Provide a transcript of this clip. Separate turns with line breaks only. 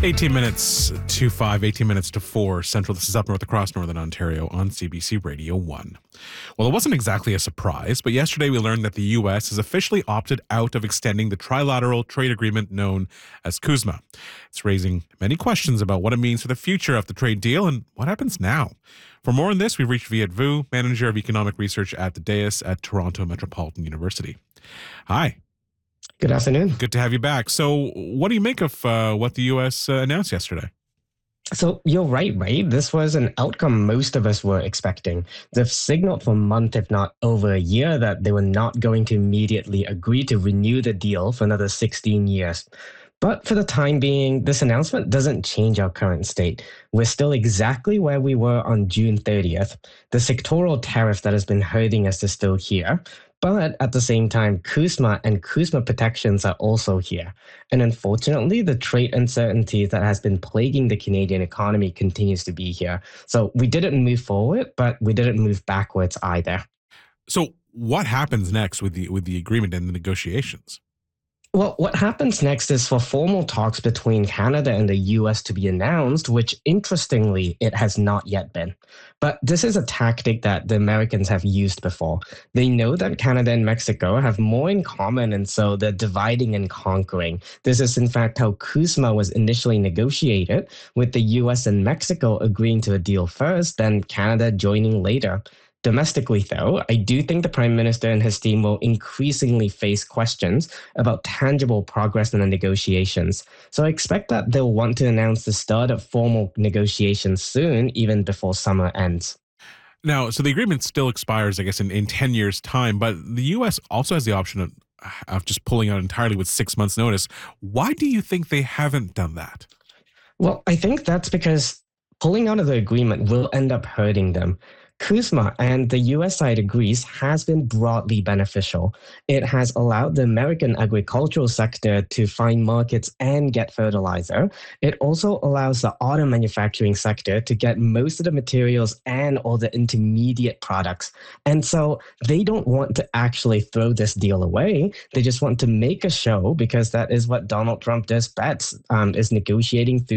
18 minutes to 5, 18 minutes to 4 Central. This is Up North across Northern Ontario on CBC Radio 1. Well, it wasn't exactly a surprise, but yesterday we learned that the U.S. has officially opted out of extending the trilateral trade agreement known as CUSMA. It's raising many questions about what it means for the future of the trade deal and what happens now. For more on this, we've reached Viet Vu, Manager of Economic Research at the DAIS at Toronto Metropolitan University. Hi.
Good afternoon.
Good to have you back. So what do you make of what the U.S. announced yesterday?
So you're right? This was an outcome most of us were expecting. They've signaled for a month, if not over a year, that they were not going to immediately agree to renew the deal for another 16 years. But for the time being, this announcement doesn't change our current state. We're still exactly where we were on June 30th. The sectoral tariff that has been hurting us is still here. But at the same time, CUSMA and CUSMA protections are also here. And unfortunately, the trade uncertainty that has been plaguing the Canadian economy continues to be here. So we didn't move forward, but we didn't move backwards either.
So what happens next with the agreement and the negotiations?
Well, what happens next is for formal talks between Canada and the US to be announced, which interestingly, it has not yet been. But this is a tactic that the Americans have used before. They know that Canada and Mexico have more in common, and so they're dividing and conquering. This is in fact how CUSMA was initially negotiated, with the US and Mexico agreeing to a deal first, then Canada joining later. Domestically, though, I do think the Prime Minister and his team will increasingly face questions about tangible progress in the negotiations. So I expect that they'll want to announce the start of formal negotiations soon, even before summer ends.
Now, so the agreement still expires, I guess, in 10 years' time, but the U.S. also has the option of just pulling out entirely with 6 months' notice. Why do you think they haven't done that?
Well, I think that's because pulling out of the agreement will end up hurting them. CUSMA, and the US side agrees, has been broadly beneficial. It has allowed the American agricultural sector to find markets and get fertilizer. It also allows the auto manufacturing sector to get most of the materials and all the intermediate products. And so they don't want to actually throw this deal away. They just want to make a show, because that is what Donald Trump does best, is negotiating through